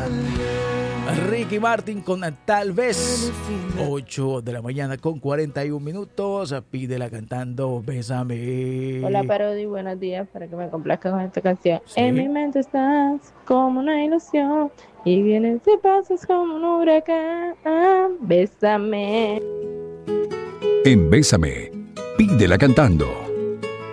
Ricky Martin con Tal Vez. 8 de la mañana con 41 minutos. Pídela cantando Bésame. Hola Parodi, buenos días, para que me complazca con esta canción. Sí. En mi mente estás como una ilusión y vienes y pasas como un huracán. Bésame. En Bésame, pídela cantando.